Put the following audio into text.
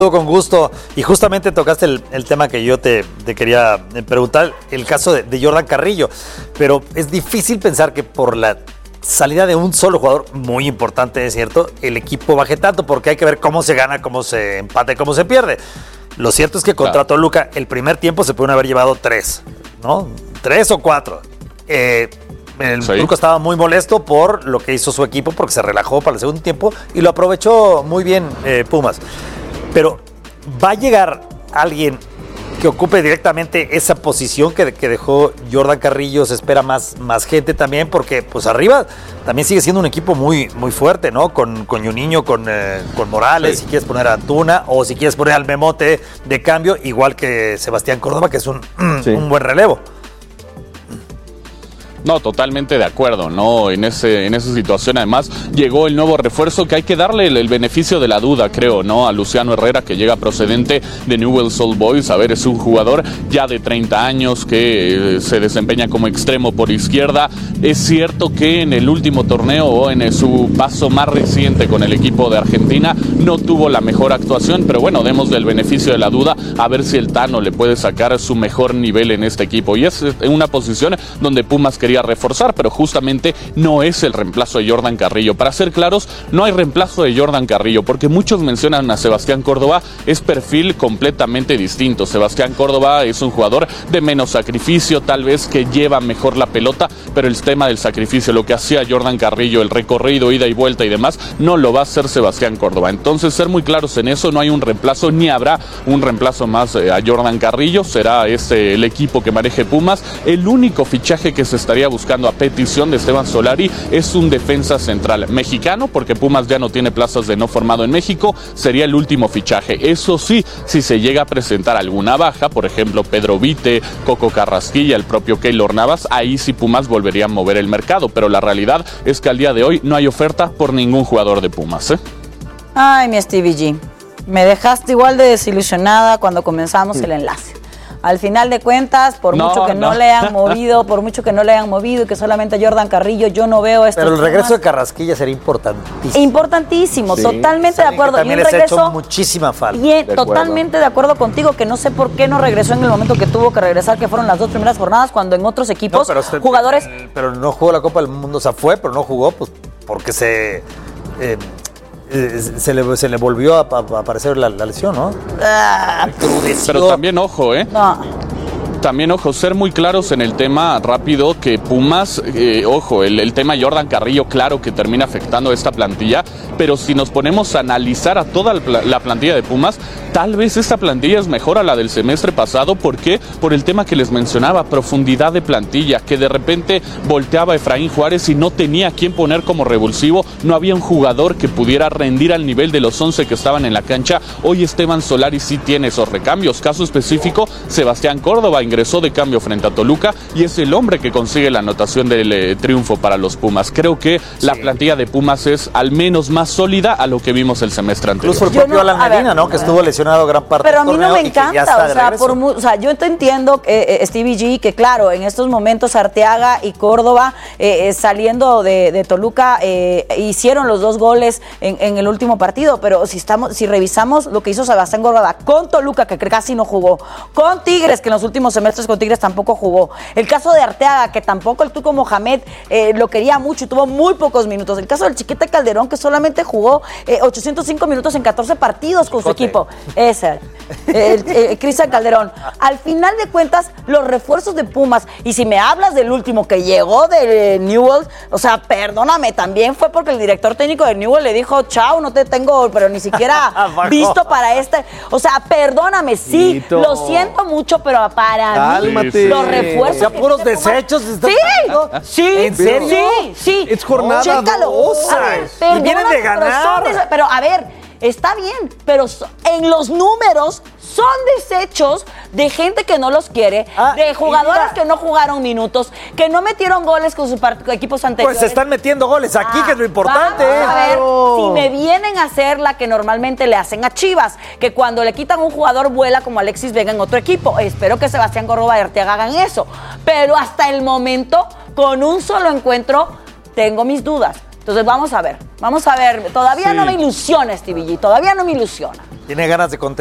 Con gusto, y justamente tocaste el tema que yo te quería preguntar, el caso de Jordan Carrillo, pero es difícil pensar que por la salida de un solo jugador, muy importante, es cierto, el equipo baje tanto, porque hay que ver cómo se gana, cómo se empata y cómo se pierde. Lo cierto es que contra Toluca, el primer tiempo se pudieron haber llevado 3, ¿no? 3 o 4. Toluca estaba muy molesto por lo que hizo su equipo, porque se relajó para el segundo tiempo y lo aprovechó muy bien Pumas. Pero va a llegar alguien que ocupe directamente esa posición que dejó Jordan Carrillo. Se espera más gente también, porque pues arriba también sigue siendo un equipo muy fuerte, ¿no? Con Juninho, con Morales, si quieres poner a Antuna o si quieres poner al Memote de cambio, igual que Sebastián Córdoba, que es un buen relevo. No, totalmente de acuerdo, ¿no? En esa situación, además, llegó el nuevo refuerzo que hay que darle el beneficio de la duda, creo, ¿no? A Luciano Herrera, que llega procedente de Newell's Old Boys. A ver, es un jugador ya de 30 años que se desempeña como extremo por izquierda. Es cierto que en el último torneo o en su paso más reciente con el equipo de Argentina no tuvo la mejor actuación, pero bueno, demos del beneficio de la duda a ver si el Tano le puede sacar su mejor nivel en este equipo. Y es una posición donde Pumas quería reforzar, pero justamente no es el reemplazo de Jordan Carrillo. Para ser claros, no hay reemplazo de Jordan Carrillo, porque muchos mencionan a Sebastián Córdoba. Es perfil completamente distinto. Sebastián Córdoba es un jugador de menos sacrificio, tal vez que lleva mejor la pelota, pero el tema del sacrificio, lo que hacía Jordan Carrillo, el recorrido, ida y vuelta y demás, no lo va a hacer Sebastián Córdoba. Entonces, ser muy claros en eso, no hay un reemplazo, ni habrá un reemplazo más a Jordan Carrillo. Será el equipo que maneje Pumas. El único fichaje que se estaría buscando a petición de Esteban Solari es un defensa central mexicano, porque Pumas ya no tiene plazas de no formado en México. Sería el último fichaje. Eso sí, si se llega a presentar alguna baja, por ejemplo Pedro Vite, Coco Carrasquilla, el propio Keylor Navas, ahí sí Pumas volvería a mover el mercado, pero la realidad es que al día de hoy no hay oferta por ningún jugador de Pumas. Ay, mi Stevie G, me dejaste igual de desilusionada cuando comenzamos el enlace. Al final de cuentas, por mucho que no le hayan movido y que solamente Jordan Carrillo, yo no veo esto. Pero el regreso de Carrasquilla sería importantísimo. Importantísimo, sí. Totalmente de acuerdo. También les ha hecho muchísima falta. Totalmente de acuerdo contigo, que no sé por qué no regresó en el momento que tuvo que regresar, que fueron las 2 primeras jornadas, cuando en otros equipos, jugadores... Pero no jugó la Copa del Mundo, o sea, pero no jugó pues porque se le volvió a aparecer la lesión, ¿no? Pero también ojo, También, ojo, ser muy claros en el tema rápido, que Pumas, el tema Jordan Carrillo, claro que termina afectando a esta plantilla, pero si nos ponemos a analizar a toda la plantilla de Pumas, tal vez esta plantilla es mejor a la del semestre pasado. ¿Por qué? Por el tema que les mencionaba, profundidad de plantilla, que de repente volteaba Efraín Juárez y no tenía a quién poner como revulsivo, no había un jugador que pudiera rendir al nivel de los 11 que estaban en la cancha. Hoy Esteban Solari sí tiene esos recambios. Caso específico, Sebastián Córdoba ingresó de cambio frente a Toluca y es el hombre que consigue la anotación del triunfo para los Pumas. Creo que la plantilla de Pumas es al menos más sólida a lo que vimos el semestre anterior. Incluso el propio Alan Medina, ¿no? Que estuvo lesionado gran parte del torneo. Pero a mí no me encanta, yo te entiendo, Stevie G, que claro, en estos momentos Arteaga y Córdoba saliendo de Toluca hicieron los 2 goles en el último partido, pero si revisamos lo que hizo Sebastián Córdoba con Toluca, que casi no jugó, con Tigres, que en los últimos semestres con Tigres tampoco jugó, el caso de Arteaga, que tampoco el Tuco Mohamed lo quería mucho y tuvo muy pocos minutos, el caso del Chiquete Calderón, que solamente jugó 805 minutos en 14 partidos con su equipo, Cristian Calderón. Al final de cuentas, los refuerzos de Pumas, y si me hablas del último que llegó de Newell's, o sea, perdóname, también fue porque el director técnico de Newell's le dijo, chao, no te tengo, pero ni siquiera visto para o sea, perdóname, sí, lo siento mucho, pero para mí, los refuerzos... O sea, puros desechos. Sí, ¿en serio? Sí. Es jornada chécalo. 2. Y vienen de ganar. Pero a ver, está bien, pero en los números son desechos de gente que no los quiere, de jugadores que no jugaron minutos, que no metieron goles con sus equipos anteriores. Pues se están metiendo goles aquí, que es lo importante. Vamos a ver si me vienen a hacer la que normalmente le hacen a Chivas, que cuando le quitan un jugador vuela como Alexis Vega en otro equipo. Espero que Sebastián Córdoba y Arteaga hagan eso. Pero hasta el momento, con un solo encuentro, tengo mis dudas. Entonces vamos a ver. Todavía no me ilusiona, Stevie G, todavía no me ilusiona. Tiene ganas de